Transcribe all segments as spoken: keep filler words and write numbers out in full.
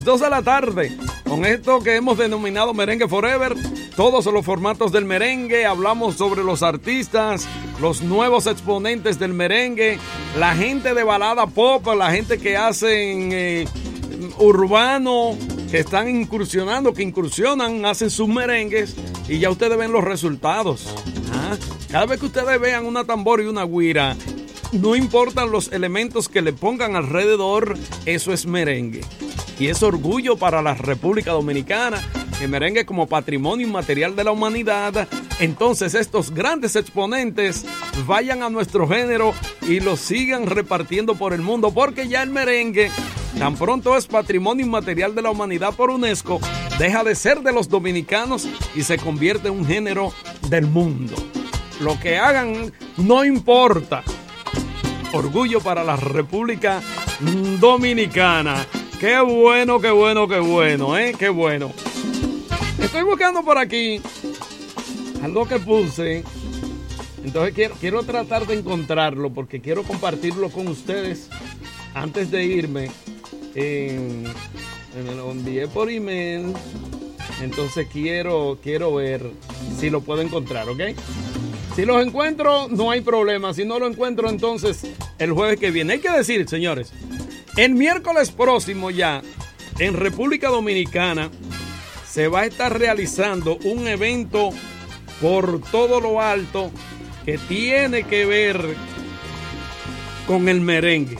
dos de la tarde, con esto que hemos denominado Merengue Forever, todos los formatos del merengue, hablamos sobre los artistas, los nuevos exponentes del merengue, la gente de balada pop, la gente que hacen eh, urbano, que están incursionando, que incursionan, hacen sus merengues y ya ustedes ven los resultados. ¿Ah? Cada vez que ustedes vean una tambor y una güira, no importan los elementos que le pongan alrededor, eso es merengue. Y es orgullo para la República Dominicana, el merengue como patrimonio inmaterial de la humanidad. Entonces estos grandes exponentes vayan a nuestro género y lo sigan repartiendo por el mundo, porque ya el merengue, tan pronto es patrimonio inmaterial de la humanidad por UNESCO, deja de ser de los dominicanos y se convierte en un género del mundo. Lo que hagan no importa. Orgullo para la República Dominicana. Qué bueno, qué bueno, qué bueno, ¿eh? Qué bueno. Estoy buscando por aquí algo que puse. Entonces quiero, quiero tratar de encontrarlo porque quiero compartirlo con ustedes antes de irme. Eh, me lo envié por email. Entonces quiero, quiero ver si lo puedo encontrar, ¿ok? Si los encuentro, no hay problema. Si no lo encuentro, entonces el jueves que viene. Hay que decir, señores, el miércoles próximo ya, en República Dominicana, se va a estar realizando un evento por todo lo alto que tiene que ver con el merengue.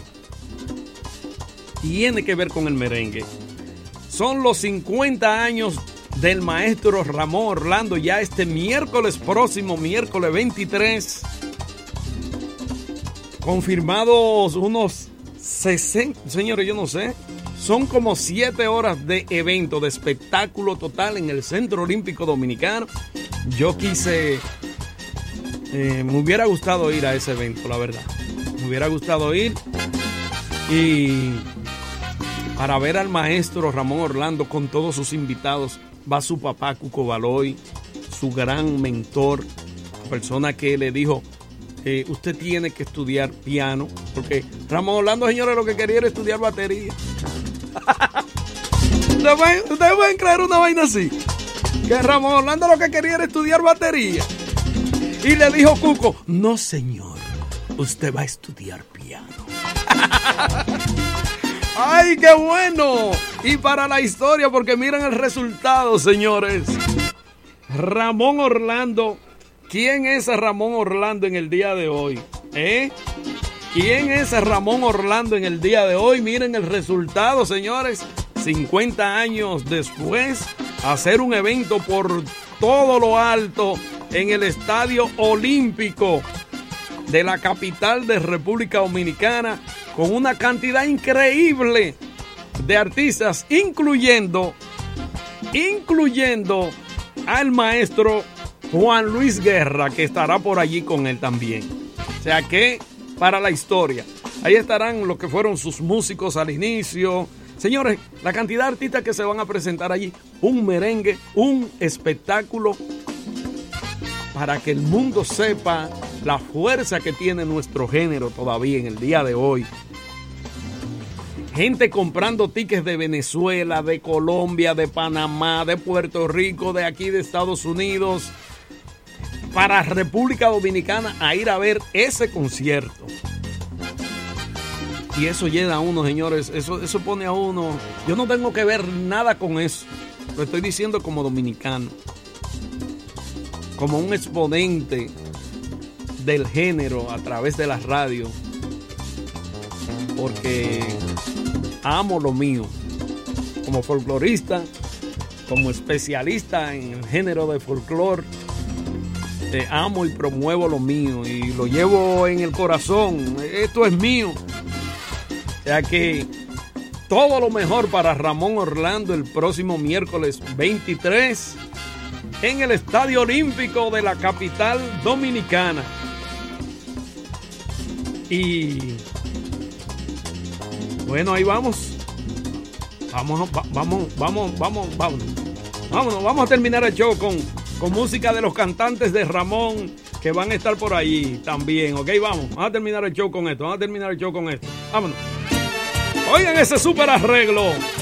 Tiene que ver con el merengue. Son los cincuenta años del maestro Ramón Orlando, ya este miércoles próximo, miércoles veintitrés. Confirmados unos sesenta, señores, yo no sé, son como siete horas de evento, de espectáculo total en el Centro Olímpico Dominicano. Yo quise, eh, me hubiera gustado ir a ese evento, la verdad. Me hubiera gustado ir y para ver al maestro Ramón Orlando con todos sus invitados. Va su papá Cuco Baloy, su gran mentor, persona que le dijo, Eh, usted tiene que estudiar piano, porque Ramón Orlando, señores, lo que quería era estudiar batería. ¿Ustedes pueden, ustedes pueden creer una vaina así? Que Ramón Orlando lo que quería era estudiar batería. Y le dijo Cuco, no señor, usted va a estudiar piano. ¡Ay, qué bueno! Y para la historia, porque miren el resultado, señores. Ramón Orlando. ¿Quién es Ramón Orlando en el día de hoy? ¿Eh? ¿Quién es Ramón Orlando en el día de hoy? Miren el resultado, señores. cincuenta años después, hacer un evento por todo lo alto en el Estadio Olímpico de la capital de República Dominicana, con una cantidad increíble de artistas, incluyendo, incluyendo al maestro Juan Luis Guerra, que estará por allí con él también. O sea que, para la historia, ahí estarán los que fueron sus músicos al inicio. Señores, la cantidad de artistas que se van a presentar allí, un merengue, un espectáculo, para que el mundo sepa la fuerza que tiene nuestro género todavía en el día de hoy. Gente comprando tickets de Venezuela, de Colombia, de Panamá, de Puerto Rico, de aquí de Estados Unidos, para República Dominicana a ir a ver ese concierto. Y eso llena a uno, señores, eso, eso pone a uno. Yo no tengo que ver nada con eso. Lo estoy diciendo como dominicano, como un exponente del género a través de la radio, porque amo lo mío. Como folclorista, como especialista en el género de folclor, eh, amo y promuevo lo mío y lo llevo en el corazón. Esto es mío. O sea que todo lo mejor para Ramón Orlando el próximo miércoles veintitrés en el Estadio Olímpico de la capital dominicana. Y bueno, ahí vamos. Vamos, va, vamos, vamos, vamos, vamos. Vámonos, vamos a terminar el show con, con música de los cantantes de Ramón que van a estar por ahí también, ¿ok? Vamos, vamos a terminar el show con esto, vamos a terminar el show con esto. Vámonos. Oigan ese súper arreglo.